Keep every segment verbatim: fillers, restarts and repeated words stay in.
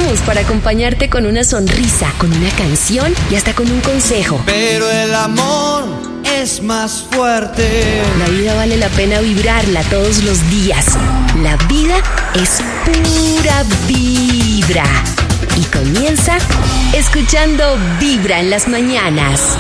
estamos para acompañarte con una sonrisa, con una canción y hasta con un consejo. Pero el amor es más fuerte. La vida vale la pena vibrarla todos los días. La vida es pura vibra. Y comienza escuchando Vibra en las mañanas.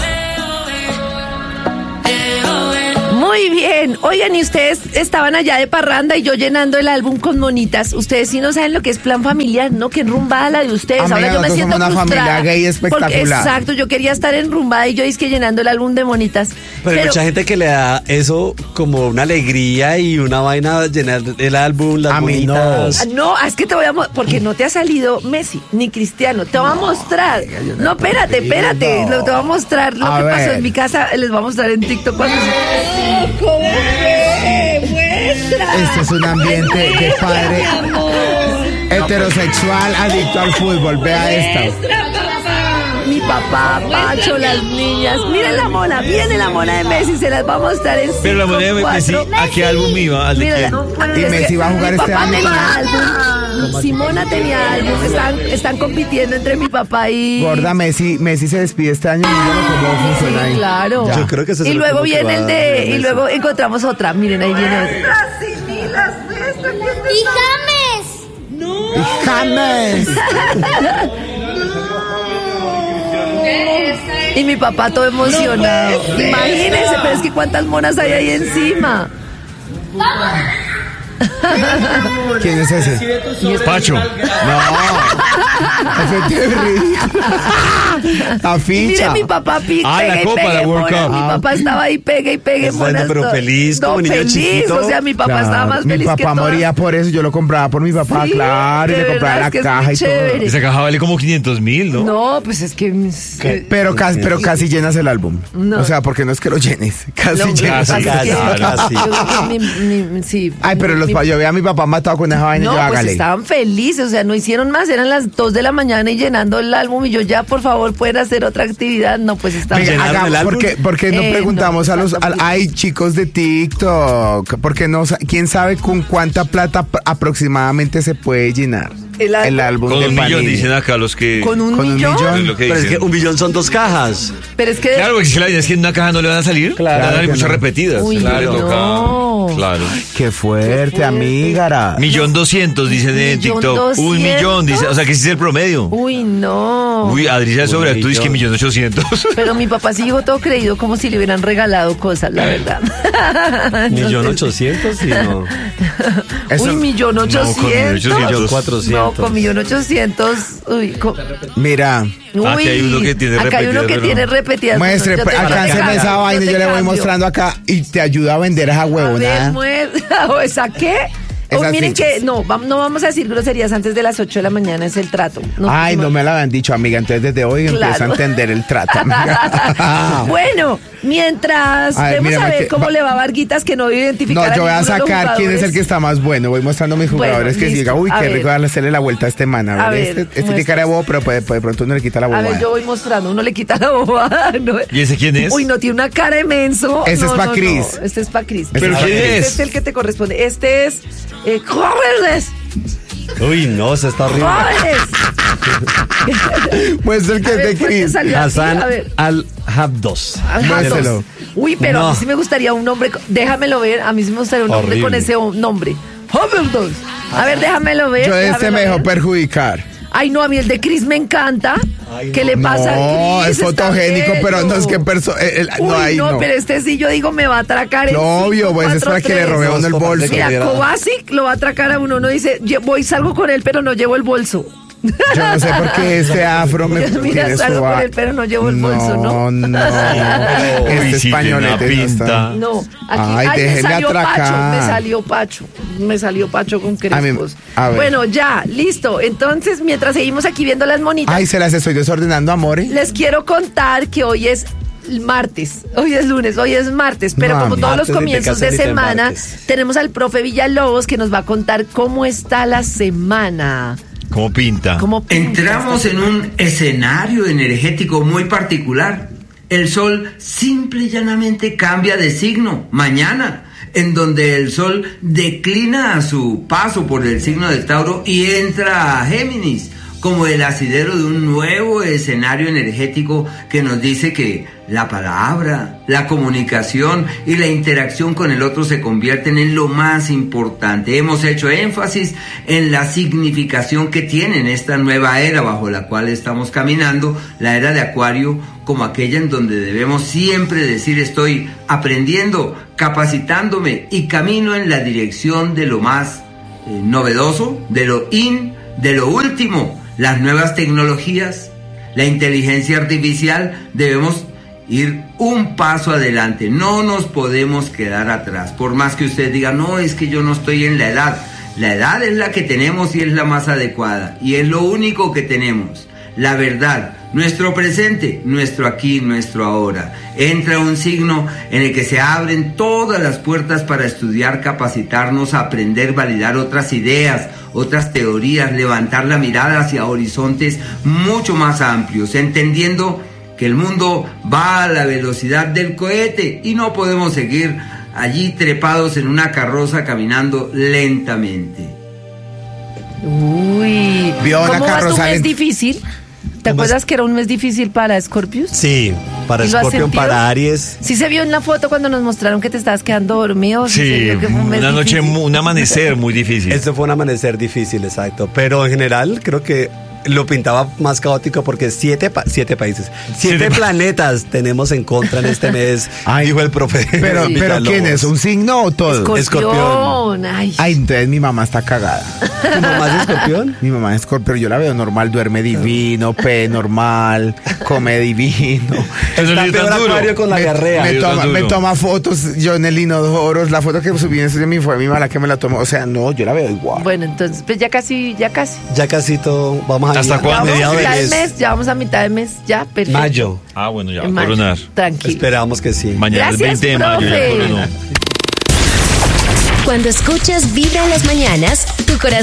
Muy bien. Oigan, y ustedes estaban allá de parranda y yo llenando el álbum con monitas. Ustedes sí no saben lo que es plan familiar, ¿no? Que enrumbada la de ustedes. Amiga, ahora yo me siento somos una frustrada. familia gay espectacular. Porque, exacto, yo quería estar enrumbada y yo es que llenando el álbum de monitas. Pero, Pero hay mucha gente que le da eso como una alegría y una vaina, llenar el álbum, las A mí no. bonitas. no, es que te voy a mo- porque no te ha salido Messi ni Cristiano. Te voy a mostrar. No, espérate, espérate. Lo, te voy a mostrar lo A que ver. pasó en mi casa. Les voy a mostrar en TikTok cuando se... ¿Cómo fue? Muestra. Este es un ambiente de padre heterosexual adicto al fútbol. Vea esta. Mi papá, Pacho, las niñas. Miren la mona, viene la mona de Messi, se las va a mostrar en Pero la cinco, moneda de Messi, cuatro. ¿a qué álbum iba? ¿Al de Mírala. quién? Y Es Messi que va a jugar mi este papá año tenía con- álbum. Simona tenía álbum. Están, están compitiendo entre mi papá y... Gorda, Messi, Messi se despide este año y yo no cómo funciona ahí. Claro. Ya. Yo creo que ese es Y el luego último que viene va el a de... tener Y Messi. luego encontramos otra. Miren, ahí viene otra. ¡Y James! Y James. Y mi papá todo emocionado. Imagínense, pero es que cuántas monas hay ahí encima. ¿Quién es ese? Pacho. Ese es ridículo. La ficha. Mire, mi papá pi- Ah, la pegue y Copa, pegue la World monas. Cup. Mi papá estaba ahí, pegue y pegue Esa vaina, monas. pero todo- feliz, no, como niño feliz, chiquito. O sea, mi papá Claro, estaba más feliz mi que papá todas. moría por eso, yo lo compraba por mi papá, Sí, claro, y de le compraba verdad, la es que es caja muy y todo. chévere. Esa caja vale como quinientos mil, ¿no? No, pues es que... eh, Pero casi, pero casi llenas el álbum. No. O sea, porque no es que lo llenes, casi lo- llenas. lo que pasa es que- casi. yo creo que mi- mi- sí, Ay, pero los mi- pa- yo veía a mi papá matado con esa vaina y No, yo pues hágale. estaban felices, o sea, no hicieron más, eran las dos de la mañana y llenando el álbum y yo ya, por favor, pueden hacer otra actividad. No, pues estaban... Venga, ¿Llenaron hagamos, el álbum? ¿por qué, por qué no Eh, preguntamos no, a los... exacto. a- hay chicos de TikTok, porque no, sa- ¿quién sabe con cuánta plata pr- aproximadamente se puede llenar El álbum. Con de un millón, Panini? dicen acá los que... ¿Con un con un millón? millón. Es lo que Pero es que dicen. un billón son dos cajas. Pero es que... Claro, porque si la idea es que en una caja no le van a salir, Claro le van a salir que muchas no. repetidas. Uy, Entonces le no. toca- Claro. Qué fuerte, amiga. Millón doscientos, dicen en Millón TikTok. Un doscientos. millón, dice. O sea, que ese es el promedio. Uy, no. Uy, Adriana sobre tú dices que millón ochocientos. Pero mi papá sí llegó todo creído como si le hubieran regalado cosas, la verdad. Millón No sé. ochocientos y no. Eso- Uy, millón No, con millón ochocientos. ochocientos. Millón No, cuatrocientos. con millón ochocientos. Uy, co- Mira, uy. Aquí hay uno que tiene Acá hay uno repetidas, que pero tiene no. repetidas. muestre, Yo te pues, voy a alcánceme regalar. esa vaina, te yo le voy cambio. mostrando acá y te ayuda a vender esa A ver, huevona. muestra. ¿O esa qué? O Esas miren fichas. que no, vam- no vamos a decir groserías antes de las ocho de la mañana, es el trato. Ay, no me la habían dicho, amiga, entonces desde hoy Claro. empiezo a entender el trato, amiga. Bueno, mientras A ver, vamos mírame a ver que- cómo va- le va a Varguitas que no voy a identificar No, yo voy a ninguno de los sacar quién es el jugadores. que está más bueno. Voy mostrando a mis Bueno, jugadores que listo. diga, uy, A qué ver. rico hacerle la vuelta a este man. A A ver, ver, este, este tiene muestra. cara de bobo, pero puede- puede- de pronto uno le quita la A bobada. ver, yo voy mostrando, uno le quita la bobada. ¿no? ¿Y ese quién es? Uy, no, tiene una cara de menso. Ese No, es pa' no, Cris. no, Este es para Cris. ¿Pero Este quién Este es? es el que te corresponde. Este es eh, Jóvenes. Uy, no, se está horrible. Jóvenes. Pues el que A es ver, de ¿por qué Chris. salió así? Hassan A ver. al-Habdos. Ajá, Muéstrelo. dos. Uy, pero a No. mí sí me gustaría un nombre. con- Déjamelo ver. A mí sí me gustaría un nombre Horrible. con ese o- nombre. Jóvenes. A ver, déjamelo ver. Yo de este déjamelo me dejó ver. perjudicar. Ay, no, a mí el de Chris me encanta. ¿Qué le pasa No, a Chris? es fotogénico, Está pero no es que bello. perso el- el- Uy, no, ahí no, no. pero este sí yo digo me va a atracar. en No, obvio, cinco, pues es cuatro, para que le tres. robe a uno el Dos copas de bolso. Mira, Calidad. Kovacic lo va a atracar a uno. Uno dice, "Lle- voy, salgo con él, pero no llevo el bolso. Yo no sé por qué este afro me Mira, tiene salgo su con a- él, pero no llevo el bolso, ¿no? No, no. Uy, Este sí, tiene una españolete no está. pinta. No, aquí Ay, ay, me déjenme salió atracar. Pacho, me salió Pacho, me salió Pacho con A mí- crespos. a ver. Bueno, ya, listo. Entonces, mientras seguimos aquí viendo las monitas, Ay, se las estoy desordenando, amores. les quiero contar que hoy es martes, hoy es lunes, hoy es martes, pero No, como mami. todos los Martes, ni te comienzos de cases ni te semana, embarques. tenemos al profe Villalobos que nos va a contar cómo está la semana. ¿Cómo pinta? ¿Cómo pinta Entramos esta en un escenario energético muy particular. El sol simple y llanamente cambia de signo mañana, en donde el sol declina a su paso por el signo de Tauro y entra a Géminis, como el asidero de un nuevo escenario energético que nos dice que la palabra, la comunicación y la interacción con el otro se convierten en lo más importante. Hemos hecho énfasis en la significación que tiene en esta nueva era bajo la cual estamos caminando, la era de Acuario, como aquella en donde debemos siempre decir estoy aprendiendo, capacitándome y camino en la dirección de lo más eh, novedoso, de lo in, de lo último. Las nuevas tecnologías, la inteligencia artificial, debemos ir un paso adelante, no nos podemos quedar atrás, por más que usted diga, no, es que yo no estoy en la edad, la edad es la que tenemos y es la más adecuada, y es lo único que tenemos, la verdad, nuestro presente, nuestro aquí, nuestro ahora. Entra un signo en el que se abren todas las puertas para estudiar, capacitarnos, aprender, validar otras ideas, otras teorías, levantar la mirada hacia horizontes mucho más amplios, entendiendo que el mundo va a la velocidad del cohete y no podemos seguir allí trepados en una carroza caminando lentamente. Uy, Vio una ¿cómo vas tu carroza mes lenta. difícil? ¿Te ¿Cómo acuerdas es? que era un mes difícil para Scorpius? Sí, para ¿Y lo has Scorpio, sentido? para Aries. Sí se vio en la foto cuando nos mostraron que te estabas quedando dormido. se Sí, vio que fue un mes una noche, difícil. mu- un amanecer muy difícil. Esto fue un amanecer difícil, exacto. Pero en general creo que lo pintaba más caótico porque siete, pa- siete países, siete, Siete pa- planetas tenemos en contra en este mes, Ay, dijo el profe. Pero, Sí. pero ¿quién es? ¿Un signo o todo? Escorpión. Escorpión. Ay. Ay, entonces mi mamá está cagada. ¿Tu mamá es escorpión? Mi mamá es Scorpio, pero yo la veo normal, duerme divino, pe normal, come divino. Eso Está sí peor tan duro. Acuario con la me, diarrea. me Yo tan toma, duro. me toma fotos yo en el inodoro, la foto que subí en ese de mí fue mi mala que me la tomó. O sea, no, yo la veo igual. Bueno, entonces, pues ya casi, ya casi. Ya casi todo, vamos a ¿Hasta llegar. cuándo? Ya vamos a Mediados de mitad del mes. mes, ya vamos a mitad de mes, ya, perfecto. Mayo. Ah, bueno, ya va En a mayo. coronar. Tranquilo. Esperamos que sí. Mañana Gracias, es veinte de mayo, ya profe. coronó. Cuando escuchas Vibra en las mañanas, tu corazón